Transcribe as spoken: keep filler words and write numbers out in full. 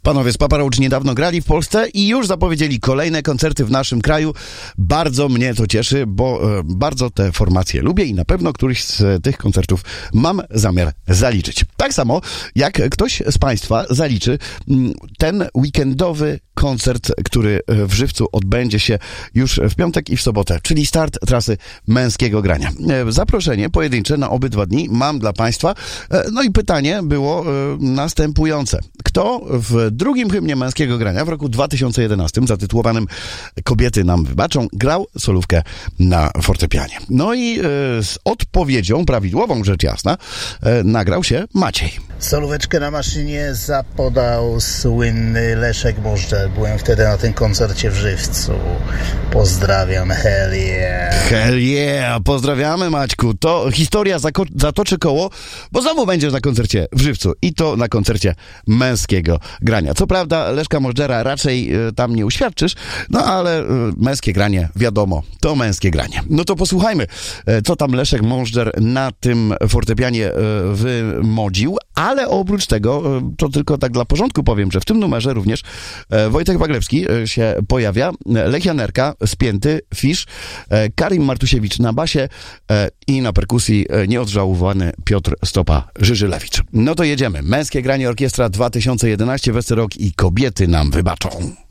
Panowie z Papa Roach niedawno grali w Polsce i już zapowiedzieli kolejne koncerty w naszym kraju. Bardzo mnie to cieszy, bo e, bardzo te formacje lubię i na pewno któryś z tych koncertów mam zamiar zaliczyć. Tak samo jak ktoś z Państwa zaliczy m, ten weekendowy koncert, który w Żywcu odbędzie się już w piątek i w sobotę, czyli start trasy męskiego grania. E, zaproszenie pojedyncze na obydwa dni mam dla Państwa. E, no i pytanie było e, następujące. Kto w drugim hymnie męskiego grania w roku dwa tysiące jedenastym, zatytułowanym Kobiety nam wybaczą, grał solówkę na fortepianie? No i e, z odpowiedzią prawidłową, rzecz jasna, e, nagrał się Maciej. Solóweczkę na maszynie zapodał słynny Leszek Możdżer. Byłem wtedy na tym koncercie w Żywcu. Pozdrawiam, hell yeah. Hell yeah, pozdrawiamy Maćku. To historia zako- zatoczy koło, bo znowu będziesz na koncercie w Żywcu i to na koncercie męskiego grania. Co prawda Leszka Możdżera raczej y, tam nie uświadczysz, no ale y, męskie granie, wiadomo, to męskie granie. No to posłuchajmy, y, co tam Leszek Możdżer na tym fortepianie y, wymodził, ale oprócz tego, y, to tylko tak dla porządku powiem, że w tym numerze również y, Wojtek Waglewski y, się pojawia, Lechia Nerka, Spięty, Fisz, y, Karim Martusiewicz na basie y, i na perkusji y, nieodżałowany Piotr Stopa Żyżylewicz. No to jedziemy. Męskie granie, orkiestra dwa tysiące jedenaście, Westerok i Kobiety nam wybaczą.